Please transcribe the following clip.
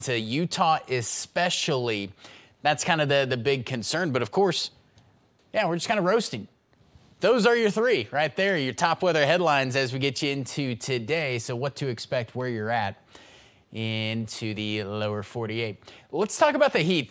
to Utah especially. That's kind of the big concern. But of course, yeah, we're just kind of roasting. Those are your three right there, your top weather headlines as we get you into today. So what to expect where you're at into the lower 48. Let's talk about the heat.